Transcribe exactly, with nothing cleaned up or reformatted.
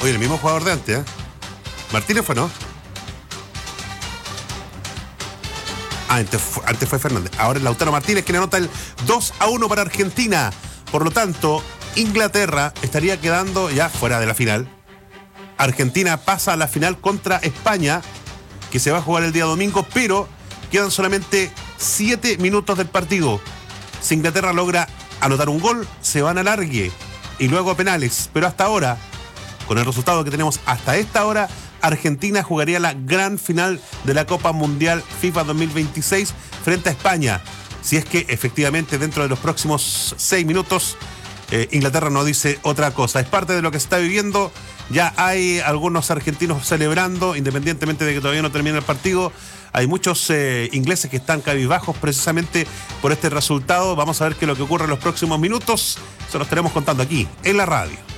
Oye, el mismo jugador de antes, ¿eh? Martínez fue, ¿no? Ah, antes fue, antes fue Fernández. Ahora es Lautaro Martínez quien anota el dos a uno para Argentina. Por lo tanto, Inglaterra estaría quedando ya fuera de la final. Argentina pasa a la final contra España, que se va a jugar el día domingo, pero quedan solamente siete minutos del partido. Si Inglaterra logra anotar un gol, se van a alargue y luego a penales. Pero hasta ahora, con el resultado que tenemos hasta esta hora, Argentina jugaría la gran final de la Copa Mundial FIFA dos mil veintiséis frente a España. Si es que efectivamente dentro de los próximos seis minutos eh, Inglaterra no dice otra cosa. Es parte de lo que se está viviendo. Ya hay algunos argentinos celebrando, independientemente de que todavía no termine el partido. Hay muchos eh, ingleses que están cabizbajos precisamente por este resultado. Vamos a ver qué es lo que ocurre en los próximos minutos. Se lo estaremos contando aquí en la radio.